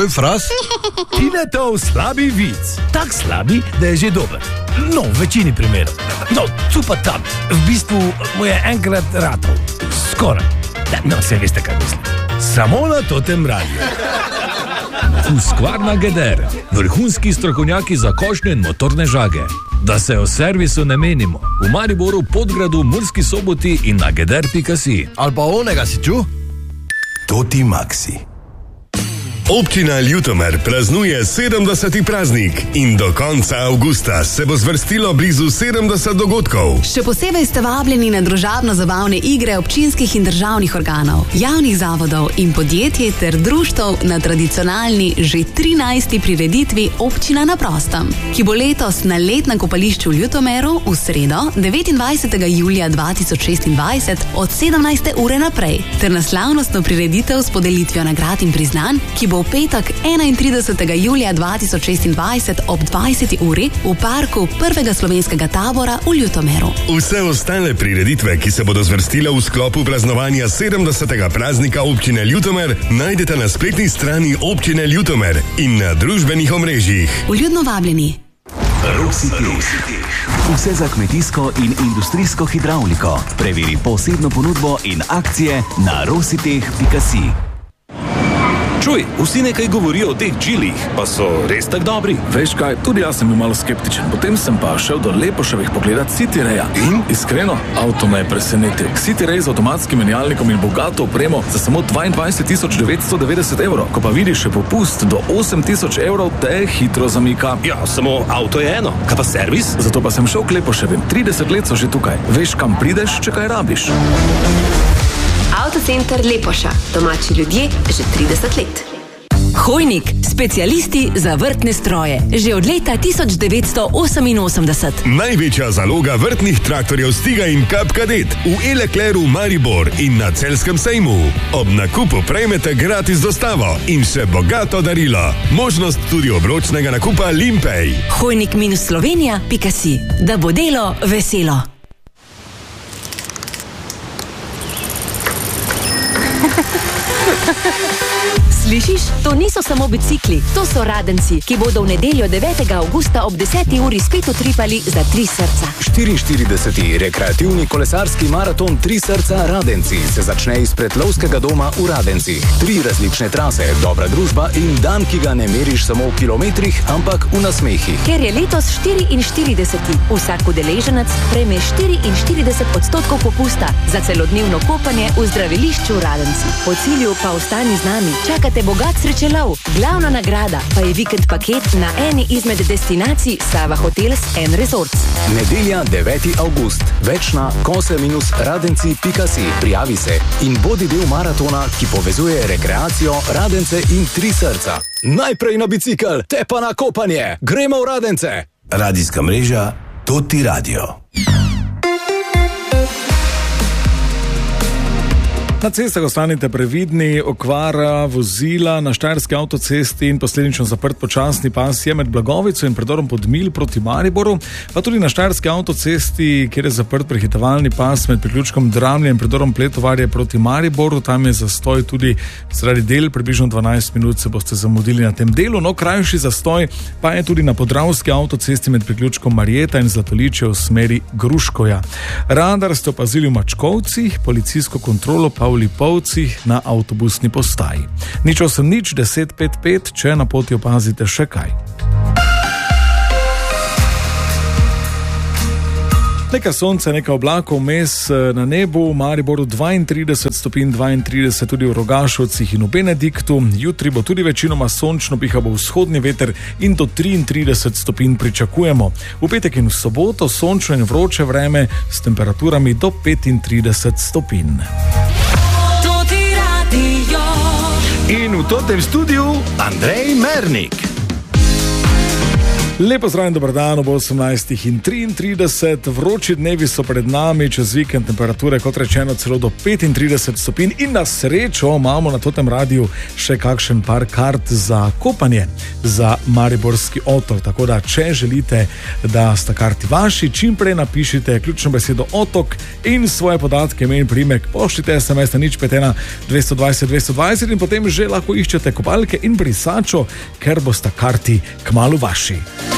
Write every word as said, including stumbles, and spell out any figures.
Kaj, fras? Tinetov slabi vic. Tak slabi, da je že dober. No, v večini primerov. No, tu pa tam. V bistvu mu je enkrat ratov. Skoraj. No, se veste, kaj mislim. Samo na Totem radiju. Husqvarna Geder. Vrhunski strokovnjaki za košnje in motorne žage. Da se o servisu ne menimo. V Mariboru, Podgradu, Murski Soboti in na geder pika si. Ali pa onega si ču? Toti Maxi. Občina Ljutomer praznuje sedemdeseti praznik in do konca avgusta se bo zvrstilo blizu sedemdeset dogodkov. Še posebej ste vabljeni na družabno-zabavne igre občinskih in državnih organov, javnih zavodov in podjetij ter društev na tradicionalni že trinajsti prireditvi Občina na prostem, ki bo letos na letnem kopališču v Ljutomeru v sredo devetindvajsetega julija dva tisoč šestindvajset od sedemnajste ure naprej, ter na slavnostno prireditev s podelitvijo nagrad in priznanj, ki bo v petek enaintridesetega julija dva tisoč šestindvajset ob dvajseti uri v parku prvega slovenskega tabora v Ljutomeru. Vse ostale prireditve, ki se bodo zvrstile v sklopu praznovanja sedemdesetega praznika Občine Ljutomer, najdete na spletni strani Občine Ljutomer in na družbenih omrežjih. Vljudno vabljeni. Rositeh. Vse za kmetijsko in industrijsko hidravliko. Preveri posebno ponudbo in akcije na rositeh pika si. Čuj, vsi nekaj govorijo o teh džilih, pa so res tak dobri. Veš kaj, tudi jaz sem bil malo skeptičen. Potem sem pa šel do Lepoševih pogledat City Raya. In iskreno, avto me je presenetil. City Ray z avtomatskim menjalnikom in bogato opremo za samo dvaindvajset tisoč devetsto devetdeset evrov. Ko pa vidiš še popust do osem tisoč evrov, te hitro zamika. Ja, samo avto je eno. Kaj pa servis? Zato pa sem šel k Lepoševim. trideset let so že tukaj. Veš, kam prideš, če kaj rabiš. Avtocenter Lepoša. Domači ljudje že trideset let. Hojnik, specialisti za vrtne stroje. Že od leta tisoč devetsto oseminosemdeset. Največja zaloga vrtnih traktorjev Stiga in Cup Cadet v E-Leclercu Maribor in na Celjskem sejmu. Ob nakupu prejmete gratis dostavo in še bogato darilo. Možnost tudi obročnega nakupa Limpej. Hojnik minus Slovenija pika si. Da bo delo veselo. Slišiš? To niso samo bicikli, to so radenci, ki bodo v nedeljo devetega avgusta ob deseti uri spet utripali za tri srca. štiriinštirideseti rekreativni kolesarski maraton Tri srca Radenci se začne izpred lovskega doma v Radencih. Tri različne trase, dobra družba in dan, ki ga ne meriš samo v kilometrih, ampak v nasmehih. Ker je letos štiriinštirideseti, vsak udeleženec prejme štiriinštirideset odstotkov popusta za celodnevno kopanje v zdravilišču Radenci. Po cilju pa ostani z nami, čakate bogat srečelov. Glavna nagrada pa je vikend paket na eni izmed destinacij Sava Hotels and Resorts. Nedelja deveti avgust. Več na kose minus radenci pika si. Prijavi se in bodi del maratona, ki povezuje rekreacijo, Radence in Tri srca. Najprej na bicikl, te pa na kopanje. Gremo v Radence. Radijska mreža Toti Radio. Na cestah ostanite previdni, okvara vozila na štajerski avtocesti in posledično zaprt počasni pas je med Blagovico in predorom Podmilj proti Mariboru, pa tudi na štajerski avtocesti, kjer je zaprt prehitevalni pas med priključkom Dramlje in predorom Pletovarje proti Mariboru. Tam je zastoj tudi zaradi del, približno dvanajst minut se boste zamudili na tem delu, no krajši zastoj pa je tudi na podravski avtocesti med priključkom Marjeta in Zlatoličje v smeri Gruškovja. Radar ste opazili v Mačkovcih, policijsko kontrolo pa v Lipovcih na avtobusni postaji. Nič osem nič deset pet pet, če na poti opazite še kaj. Nekaj sonca, nekaj oblakov vmes na nebu, v Mariboru dvaintrideset stopinj, dvaintrideset tudi v Rogašovcih in v Benediktu. Jutri bo tudi večinoma sončno, piha bo vzhodni veter in do triintrideset stopinj pričakujemo. V petek in v soboto sončno in vroče vreme s temperaturami do petintrideset stopinj. In v totem studiu Andrej Mernik. Lepo zdrav in dober dan ob osemnajstih in triintrideset. Vroči dnevi so pred nami, čez vikend temperature, kot rečeno, celo do petintrideset stopinj in na srečo imamo na totem radiju še kakšen par kart za kopanje za Mariborski otok. Tako da, če želite, da sta karti vaši, čim prej napišite ključno besedo otok in svoje podatke, ime in priimek, pošljite es em es na nič pet ena dvesto dvajset dvesto dvajset in potem že lahko iščete kopalke in brisačo, ker bosta karti kmalu vaši.